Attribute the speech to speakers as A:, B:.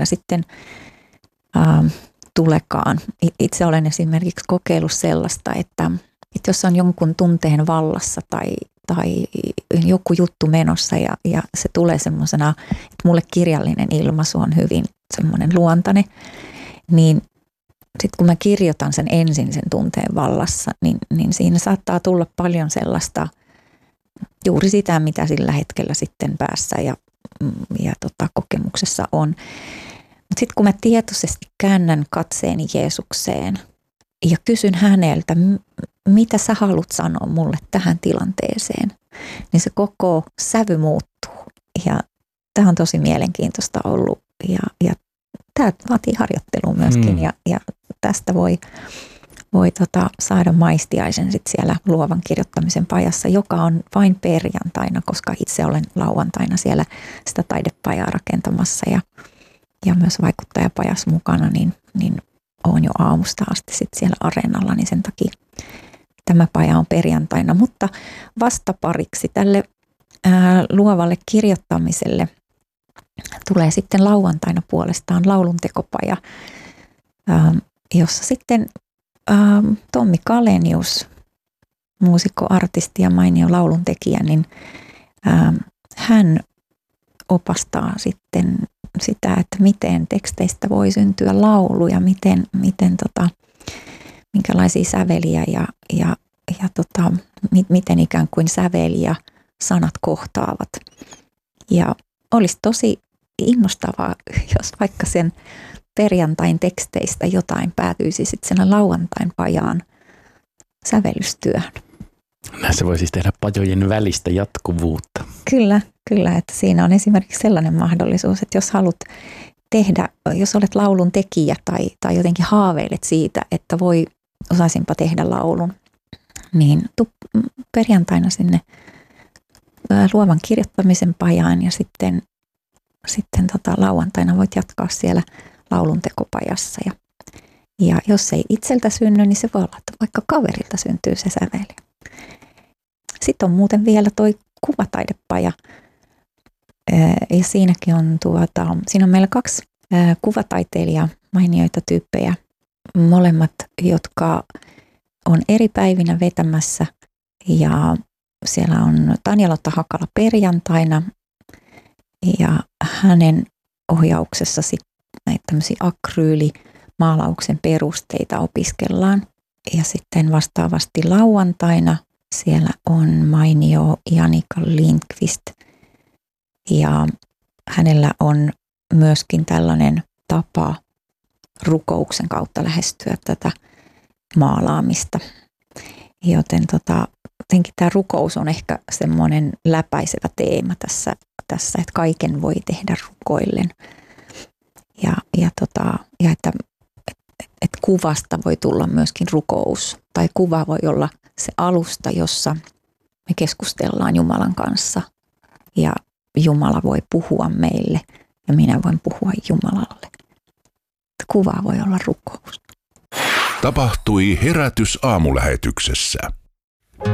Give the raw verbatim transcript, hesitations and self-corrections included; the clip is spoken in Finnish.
A: siellä sitten ää, tulekaan. Itse olen esimerkiksi kokeillut sellaista, että, että jos on jonkun tunteen vallassa tai, tai joku juttu menossa ja, ja se tulee semmoisena, että mulle kirjallinen ilmaisu on hyvin semmoinen luontainen, niin sitten kun mä kirjoitan sen ensin sen tunteen vallassa, niin, niin siinä saattaa tulla paljon sellaista, juuri sitä, mitä sillä hetkellä sitten päässä ja, ja tota, kokemuksessa on. Mutta sitten kun mä tietoisesti käännän katseeni Jeesukseen ja kysyn häneltä, mitä sä haluat sanoa mulle tähän tilanteeseen, niin se koko sävy muuttuu. Ja tämä on tosi mielenkiintoista ollut ja, ja tämä vaatii harjoittelua myöskin mm. ja, ja tästä voi, voi tota, saada maistiaisen sit siellä luovan kirjoittamisen pajassa, joka on vain perjantaina, koska itse olen lauantaina siellä sitä taidepajaa rakentamassa ja, ja myös vaikuttajapajassa mukana, niin, niin olen jo aamusta asti sit siellä areenalla, niin sen takia tämä paja on perjantaina. Mutta vastapariksi tälle ää, luovalle kirjoittamiselle tulee sitten lauantaina puolestaan lauluntekopaja, ää, jossa sitten ää, Tommi Kalenius, muusikko, artisti ja mainio lauluntekijä, niin ää, hän opastaa sitten sitä, että miten teksteistä voi syntyä laulu ja miten, miten tota, minkälaisia säveliä ja, ja, ja tota, miten ikään kuin säveli ja sanat kohtaavat. Ja olisi tosi innostavaa, jos vaikka sen perjantain teksteistä jotain päätyisi sitten sen lauantain pajaan sävellystyöhön.
B: Se voi siis tehdä pajojen välistä jatkuvuutta.
A: Kyllä, kyllä, että siinä on esimerkiksi sellainen mahdollisuus, että jos haluat tehdä, jos olet laulun tekijä tai, tai jotenkin haaveilet siitä, että voi, osaisinpa tehdä laulun, niin tuu perjantaina sinne luovan kirjoittamisen pajaan ja sitten, sitten tota, lauantaina voit jatkaa siellä lauluntekopajassa. Ja, ja jos ei itseltä synny, niin se voi olla, että vaikka kaverilta syntyy se säveli. Sitten on muuten vielä toi kuvataidepaja. Ja siinäkin on tuota, siinä on meillä kaksi kuvataiteilijaa, mainioita tyyppejä, molemmat, jotka on eri päivinä vetämässä. Ja siellä on Tanja-Lotta Hakala perjantaina ja hänen ohjauksessa sitten näitä tämmöisiä akryylimaalauksen perusteita opiskellaan. Ja sitten vastaavasti lauantaina siellä on mainio Janika Lindqvist ja hänellä on myöskin tällainen tapa rukouksen kautta lähestyä tätä maalaamista. Joten tota, jotenkin tämä rukous on ehkä semmoinen läpäisevä teema tässä, tässä että kaiken voi tehdä rukoillen. Ja, ja, tota, ja että et, et kuvasta voi tulla myöskin rukous tai kuva voi olla se alusta, jossa me keskustellaan Jumalan kanssa ja Jumala voi puhua meille ja minä voin puhua Jumalalle. Kuva voi olla rukous.
C: Tapahtui herätys aamulähetyksessä.